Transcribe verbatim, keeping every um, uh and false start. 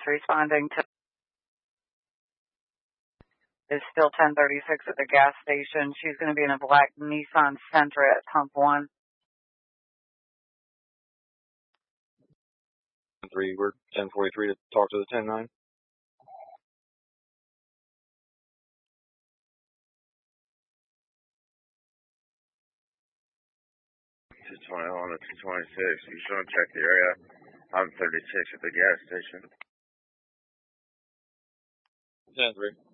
responding to is still ten thirty-six at the gas station. She's going to be in a black Nissan Sentra at pump one. Three, we're ten forty-three to talk to the ten nine. two twenty-one to two twenty-six. You should check the area. I'm thirty-six at the gas station. ten three.